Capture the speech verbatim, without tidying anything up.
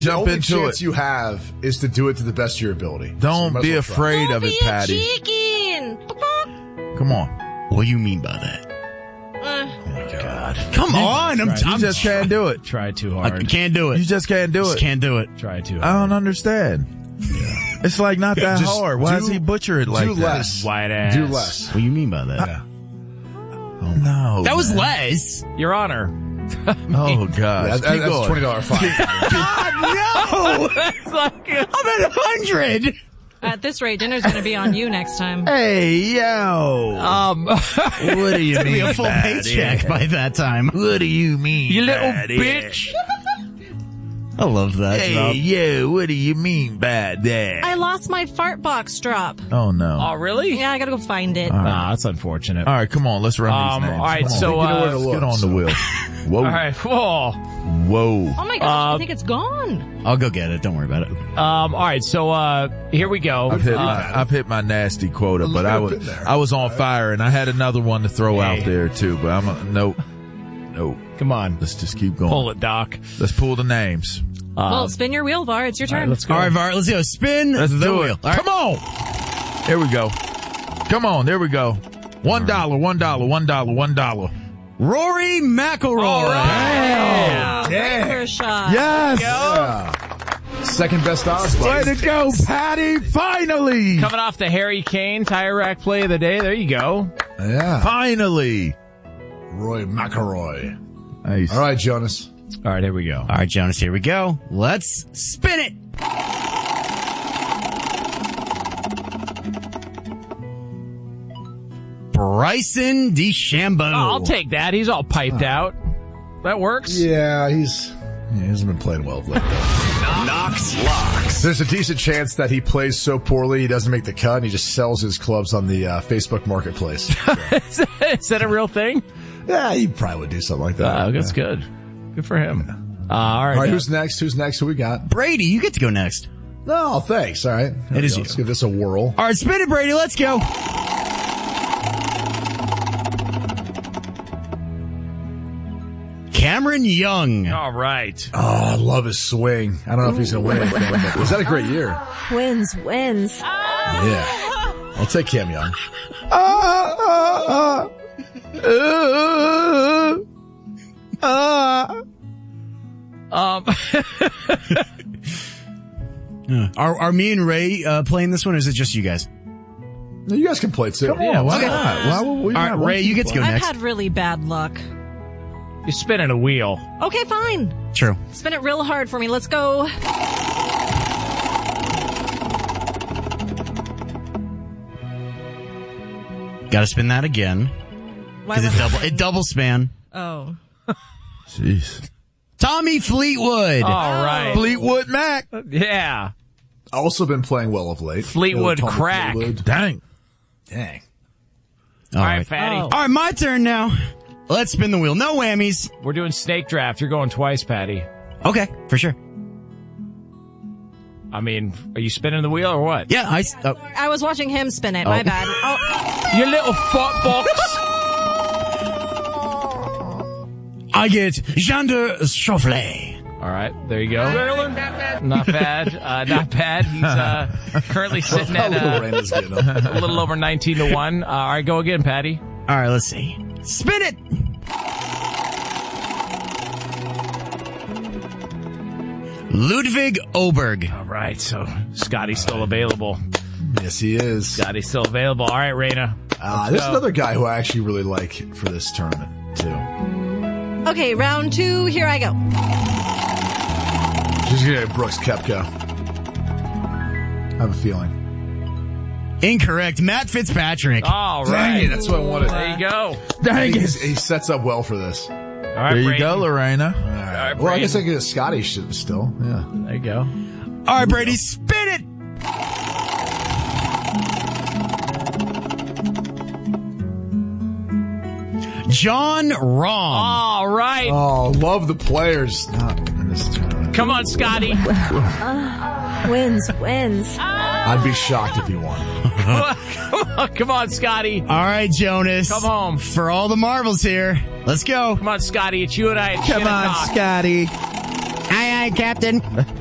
The Jump only into chance it. you have is to do it to the best of your ability. Don't So be you might as well try. afraid Don't of it, be Patty. a chicken. Come on. What do you mean by that? Uh, God. Come on. I'm, You I'm just can't do it. Try too I hard. can't do it. You just can't do Just it. can't do it. Try too hard. I don't understand. It's like not that Just hard. Why do- does he butcher it like do that? less. Wide ass. Do less. What do you mean by that? Yeah. No. That was man. less. Your Honor. Oh, gosh. That- Keep that's a going. twenty dollar fine. No. That's like I'm at a hundred. at this rate, dinner's going to be on you next time. Hey, yo. um. What do you It's gonna mean be a full by paycheck that? by that time. What do you mean You little by that? bitch. I love that. Hey, Rob. yo, what do you mean by that? I lost my fart box drop. Oh, no. Oh, really? Yeah, I got to go find it. Nah, that's unfortunate. All right, come on. Let's run Um, these names. all right, Come on. so, You know uh, where to Let's look, get on so. the wheel. Whoa. All right. Whoa. Whoa. Oh my gosh, Uh, I think it's gone. I'll go get it. Don't worry about it. Um. All right. So, uh, here we go. I've hit, Uh, my, I've hit my nasty quota, but I was bit there. I was on fire, and I had another one to throw Hey. out there too. But I'm a, nope, nope. Come on. Let's just keep going. Pull it, Doc. Let's pull the names. well, spin your wheel, Var. It's your All right, turn. let's go. All right, Var, let's go. Spin Let's the do wheel. it. All right. Come on. There we go. Come on. There we go. One dollar. One dollar. One dollar. One dollar. Rory McIlroy. All right. Great first shot. Yes. Yeah. Second best odds. Way buddy. to go, Patty! Finally. Coming off the Harry Kane tire rack play of the day. There you go. Yeah. Finally. Roy McIlroy. Nice. All right, Jonas. All right, here we go. All right, Jonas, here we go. Let's spin it. Bryson DeChambeau. Oh, I'll take that. He's all piped out. That works. Yeah, he's yeah, he hasn't been playing well of late. Knox Locks. There's a decent chance that he plays so poorly he doesn't make the cut and he just sells his clubs on the uh, Facebook Marketplace. So, Is that a real thing? yeah, he probably would do something like that. Oh, that's Yeah. good. Good for him. Uh, all right. All right, now- who's next? Who's next? Who we got? Brady, you get to go next. No, thanks. All right. Here It we is go. you. Let's give this a whirl. All right, spin it, Brady. Let's go. Cameron Young. all right. Oh, I love his swing. I don't know if he's going to win anything, but was that a great year? Wins, wins. Yeah. I'll take Cam Young. Ah, ah, ah. Uh, uh. Um, Are, are me and Ray uh, playing this one, or is it just you guys? No, you guys can play too. Come on, why Okay. not? Why would we All right, not? Why Ray, don't you get to go I've next. had really bad luck. you're spinning a wheel. Okay, fine. True. Spin it real hard for me. Let's go. Got to spin that again Why because it would- double it double span. Oh. Jeez. Tommy Fleetwood. All right. Fleetwood Mac. Yeah. Also been playing well of late. Fleetwood You know, Tommy crack. Fleetwood. Dang. Dang. All All right, right. Fatty. Oh. All right, my turn now. Let's spin the wheel. No whammies. We're doing snake draft. You're going twice, Patty. Okay, for sure. I mean, are you spinning the wheel or what? Yeah, I. s- Oh. I was watching him spin it. My Oh. bad. Oh. You little fuck box. I get Jander Schauffele. All right, there you go. Not bad. Uh, not bad. He's uh, currently sitting How at little uh, rain is getting him. a little over nineteen to one. Uh, all right, go again, Patty. All right, let's see. Spin it. Ludwig Oberg. All right, so Scotty's still available. Yes, he is. Scotty's still available. All right, Raina. Uh, Let's there's go. another guy who I actually really like for this tournament, too. Okay, round two. Here I go. She's going to get Brooks Koepka. I have a feeling. Incorrect. Matt Fitzpatrick. All Dang right. it, that's what I wanted. There you go. Dang He's, it. he sets up well for this. All right, There you Brady. go, Lorena. All right. right, Well, I guess I Brady. could get Scotty shit still. Yeah. There you go. All right, Brady, spin it. John Rahm. All right. Oh, love the players. Not in this tournament. Come on, Scotty. Wins, wins. I'd be shocked if he won. Come on, Scotty. All right, Jonas. Come home. For all the marbles here. Let's go. Come on, Scotty. It's you and I. At Come on, Shinnecock. Scotty. Aye, aye, Captain.